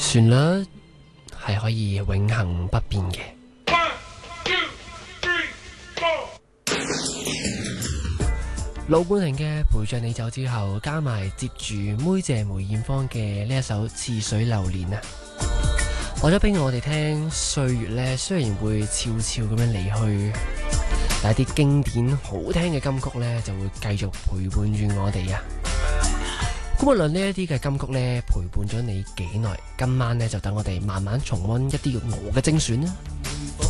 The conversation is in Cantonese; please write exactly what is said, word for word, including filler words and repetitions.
旋律係可以永恆不變嘅。盧冠廷嘅陪着你走之後，加埋接住妹姐梅艷芳嘅呢一首《似水流年》啊，話咗俾我哋聽，歲月呢雖然會悄悄咁樣離去，但係啲經典好聽嘅金曲呢就會繼續陪伴住我哋啊。咁無論呢一啲嘅金曲呢陪伴咗你幾耐，今晚呢就等我哋慢慢重溫一啲我嘅精選啦。